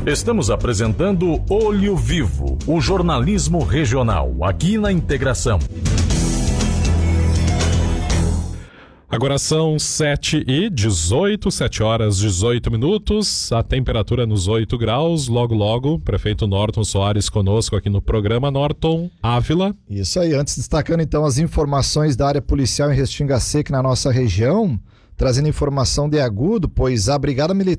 Estamos apresentando Olho Vivo, o jornalismo regional, aqui na Integração. Agora são 7h18, 7h18, a temperatura nos 8 graus, logo, prefeito Norton Soares conosco aqui no programa. Norton Ávila. Isso aí, antes destacando então as informações da área policial em Restinga Seca na nossa região, trazendo informação de agudo, pois a Brigada Militar